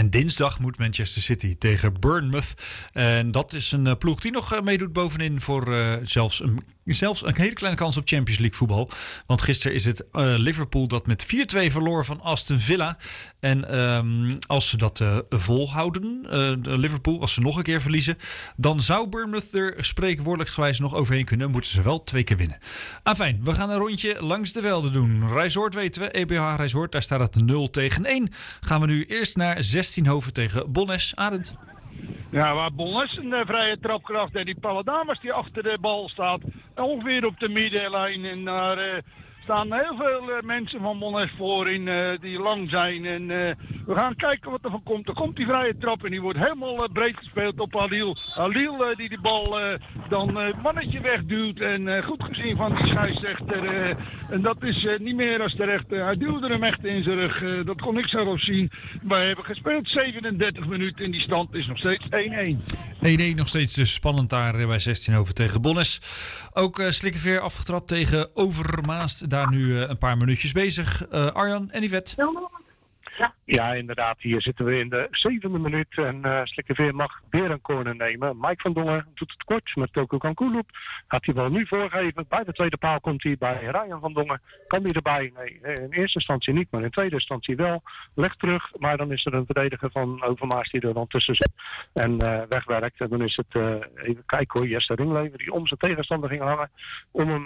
En dinsdag moet Manchester City tegen Bournemouth. En dat is een ploeg die nog meedoet bovenin voor zelfs een hele kleine kans op Champions League voetbal. Want gisteren is het Liverpool dat met 4-2 verloor van Aston Villa. En als ze dat volhouden, Liverpool, als ze nog een keer verliezen, dan zou Bournemouth er spreekwoordelijkgewijs nog overheen kunnen. Moeten ze wel 2 keer winnen. Afijn, we gaan een rondje langs de velden doen. Rijsoord weten we, EBH Rijsoord, daar staat het 0-1. Gaan we nu eerst naar 16hoven tegen Bonnes. Arend. Ja, waar Bonnes een vrije trap krijgt en die Paladamas die achter de bal staat, ongeveer op de middenlijn. En daar staan heel veel mensen van Bonnes voor in die lang zijn. En we gaan kijken wat er van komt. Er komt die vrije trap en die wordt helemaal breed gespeeld op Halil. Halil die de bal dan mannetje wegduwt en goed gezien van die scheidsrechter. En dat is niet meer als terecht. Hij duwde hem echt in zijn rug. Dat kon ik zelf zien. Wij hebben gespeeld 37 minuten en die stand is nog steeds 1-1. 1-1 nog steeds dus spannend daar bij 16hoven tegen Bonnes. Ook Slikkeveer afgetrapt tegen Overmaast. Daar nu een paar minuutjes bezig. Arjan en Yvette. Ja, inderdaad. Hier zitten we in de 7e minuut. En Slikkeveer mag weer een corner nemen. Mike van Dongen doet het kort met Toko Kankuloep. Gaat hij wel nu voorgeven. Bij de tweede paal komt hij bij Ryan van Dongen. Kan hij erbij? Nee, in eerste instantie niet, maar in tweede instantie wel. Legt terug, maar dan is er een verdediger van Overmaas die er dan tussen zit. En wegwerkt. En dan is het, even kijken hoor, Jesse Ringlever die om zijn tegenstander ging hangen. Om hem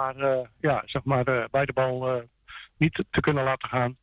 bij de bal niet te kunnen laten gaan.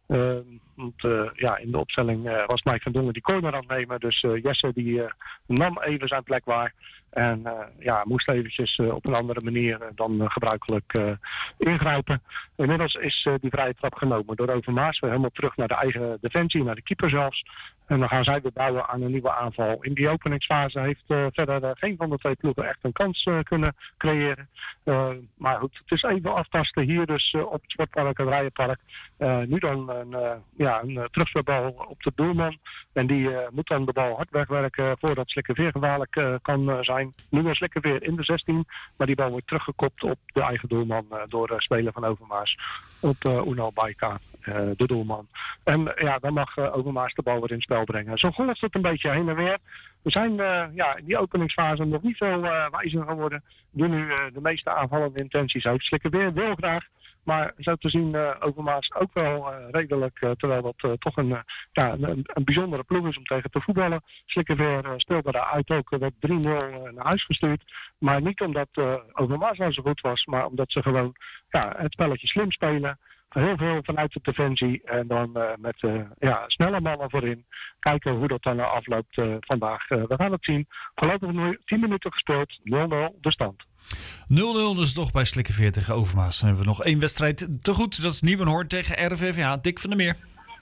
In de opstelling was Mike van Dongen die corner aan het nemen. Dus Jesse die nam even zijn plek waar. En moest eventjes op een andere manier dan gebruikelijk ingrijpen. Inmiddels is die vrije trap genomen door Overmaas. Weer helemaal terug naar de eigen defensie, naar de keeper zelfs. En dan gaan zij weer bouwen aan een nieuwe aanval. In die openingsfase heeft verder geen van de twee ploegen echt een kans kunnen creëren. Maar goed, het is even aftasten hier dus op het sportpark, het Rijenpark. Nu dan een terugspeelbal op de doelman. En die moet dan de bal hard wegwerken voordat Slikkeveer gevaarlijk kan zijn. Nu weer Slikkeveer in de 16, maar die bal wordt teruggekopt op de eigen doelman door speler van Overmaas. Op Unal Baika, de doelman. En dan mag Overmaas de bal weer in spel brengen. Zo golft het een beetje heen en weer. We zijn in die openingsfase nog niet veel wijzer geworden. Doen nu de meeste aanvallende intenties uit. Slikkeveer wil graag. Maar zo te zien Overmaas ook wel redelijk, terwijl dat toch een bijzondere ploeg is om tegen te voetballen. Slikkeveer speelde daaruit ook, werd 3-0 naar huis gestuurd. Maar niet omdat Overmaas nou zo goed was, maar omdat ze gewoon het spelletje slim spelen. Heel veel vanuit de defensie en dan met snelle mannen voorin. Kijken hoe dat dan afloopt vandaag. We gaan het zien. Voorlopig nu 10 minuten gespeeld, 0-0 de stand. 0-0 dus toch bij Slikkeveer tegen Overmaas. Dan hebben we nog 1 wedstrijd te goed. Dat is Nieuwenhoorn tegen RVVH. Dick van der Meer.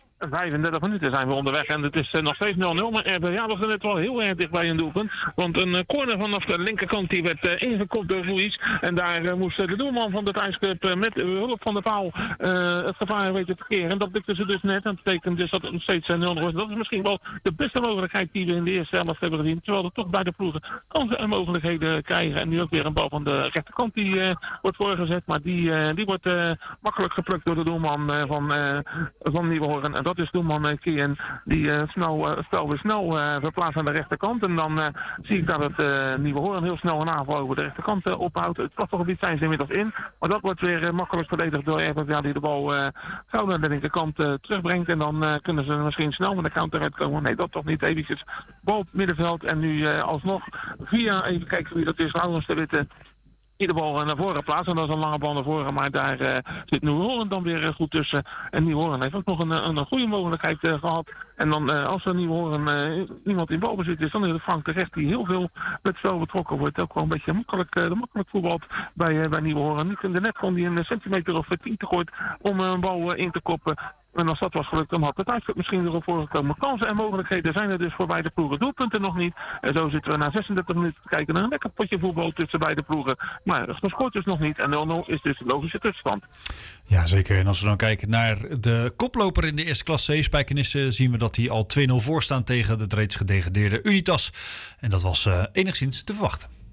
35 minuten zijn we onderweg en het is nog steeds 0-0. Maar RVH was er net wel heel erg dichtbij een doelpunt. Want een corner vanaf de linkerkant die werd ingekopt door Ruiz. En daar moest de doelman van de thuisclub met hulp van de paal het gevaar weten te keren. En dat lukte ze dus net. En dat betekent dus dat het nog steeds 0-0 is. Dat is misschien wel de beste mogelijkheid die we in de eerste helft hebben gezien. Terwijl er toch bij de ploegen kansen en mogelijkheden krijgen. En nu ook weer een bal van de rechterkant die wordt voorgezet. Maar die wordt makkelijk geplukt door de doelman van Nieuwenhoorn. En dat is doelman Kien die spel weer snel verplaatst aan de rechterkant. En dan zie ik dat het Nieuwenhoorn heel snel een aanval over de rechterkant ophoudt. Het strafgebied zijn ze inmiddels in. Maar dat wordt weer makkelijk verdedigd door RVVH die de bal gauw naar de linkerkant terugbrengt. En dan kunnen ze misschien snel met de counter uitkomen. Nee, dat toch niet. Eventjes bal op het middenveld. En nu alsnog via, even kijken wie dat is, Laurens de Witte. Die de bal naar voren plaatsen. En dat is een lange bal naar voren. Maar daar zit Nieuwenhoorn dan weer goed tussen. En Nieuwenhoorn heeft ook nog een goede mogelijkheid gehad. En dan als er Nieuwenhoorn iemand in balbezit is, dan is het Frank de Recht die heel veel met het spel betrokken wordt. Ook wel een beetje makkelijk voetbalt bij Nieuwenhoorn. Nu kunnen de net gewoon die een centimeter of 10 te gooit om een bal in te koppen. En als dat was gelukt, dan had het uitzet misschien erop voorgekomen. Kansen en mogelijkheden zijn er dus voor beide ploegen. Doelpunten nog niet. En zo zitten we na 36 minuten te kijken naar een lekker potje voetbal tussen beide ploegen. Maar er scoort dus nog niet. En 0-0 is dus de logische tussenstand. Ja, zeker. En als we dan kijken naar de koploper in de eerste klasse Spijkenisse, zien we dat die al 2-0 voor staan tegen het reeds gedegradeerde Unitas. En dat was enigszins te verwachten.